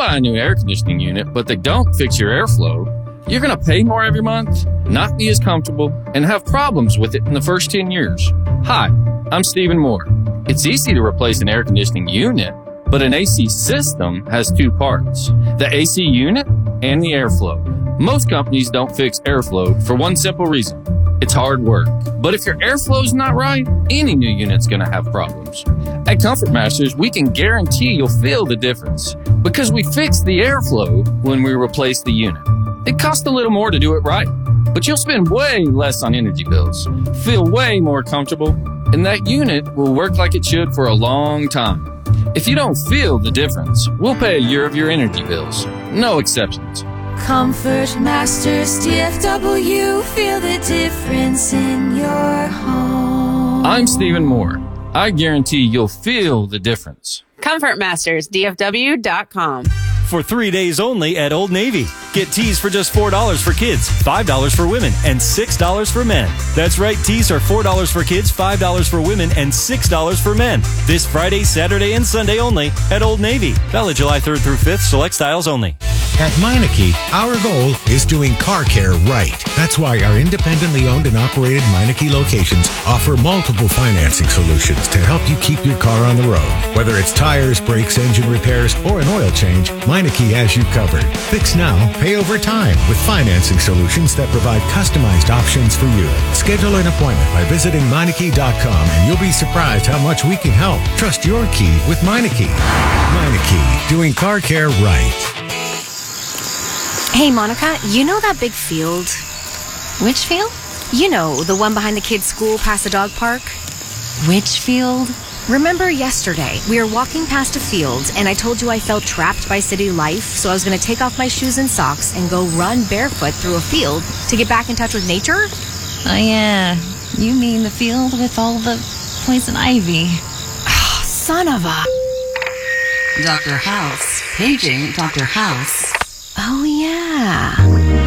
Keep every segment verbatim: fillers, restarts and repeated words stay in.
buy a new air conditioning unit, but they don't fix your airflow, you're going to pay more every month, not be as comfortable, and have problems with it in the first ten years. Hi, I'm Stephen Moore. It's easy to replace an air conditioning unit, but an A C system has two parts, the A C unit and the airflow. Most companies don't fix airflow for one simple reason. It's hard work. But if your airflow's not right, any new unit's going to have problems. At Comfort Masters, we can guarantee you'll feel the difference because we fix the airflow when we replace the unit. It costs a little more to do it right, but you'll spend way less on energy bills, feel way more comfortable, and that unit will work like it should for a long time. If you don't feel the difference, we'll pay a year of your energy bills. No exceptions. Comfort Masters D F W, feel the difference in your home. I'm Stephen Moore. I guarantee you'll feel the difference. Comfort Masters D F W dot com. For three days only at Old Navy. Get tees for just four dollars for kids, five dollars for women, and six dollars for men. That's right, tees are four dollars for kids, five dollars for women, and six dollars for men. This Friday, Saturday, and Sunday only at Old Navy. Valid July third through fifth, select styles only. At Meineke, our goal is doing car care right. That's why our independently owned and operated Meineke locations offer multiple financing solutions to help you keep your car on the road. Whether it's tires, brakes, engine repairs, or an oil change, Meineke has you covered. Fix now, pay over time with financing solutions that provide customized options for you. Schedule an appointment by visiting Meineke dot com and you'll be surprised how much we can help. Trust your key with Meineke. Meineke, doing car care right. Hey, Monica, you know that big field? Which field? You know, the one behind the kids' school past the dog park. Which field? Remember yesterday, we were walking past a field, and I told you I felt trapped by city life, so I was going to take off my shoes and socks and go run barefoot through a field to get back in touch with nature? Oh, yeah. You mean the field with all the poison ivy. Oh, son of a... Doctor House. Paging Doctor House. Oh, yeah.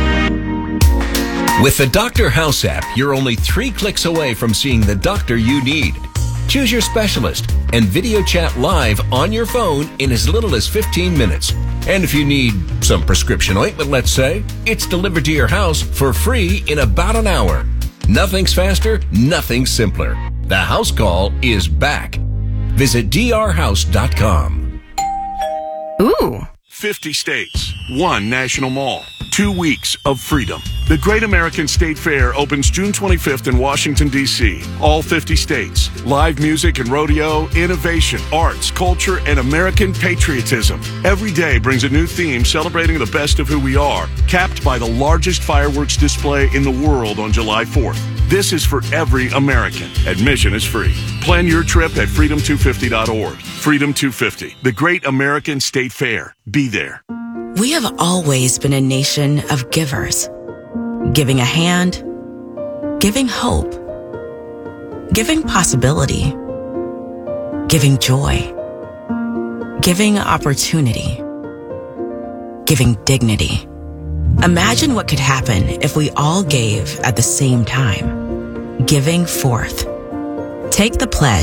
With the Doctor House app, you're only three clicks away from seeing the doctor you need. Choose your specialist and video chat live on your phone in as little as fifteen minutes. And if you need some prescription ointment, let's say, it's delivered to your house for free in about an hour. Nothing's faster, nothing's simpler. The house call is back. Visit D R house dot com. Ooh. fifty states, one national mall, two weeks of freedom. The Great American State Fair opens June twenty-fifth in Washington, D C All fifty states. Live music and rodeo, innovation, arts, culture, and American patriotism. Every day brings a new theme celebrating the best of who we are, capped by the largest fireworks display in the world on July fourth. This is for every American. Admission is free. Plan your trip at freedom two fifty dot org. Freedom two fifty, the Great American State Fair. Be there. We have always been a nation of givers. Giving a hand, giving hope, giving possibility, giving joy, giving opportunity, giving dignity. Imagine what could happen if we all gave at the same time. Giving forth. Take the pledge.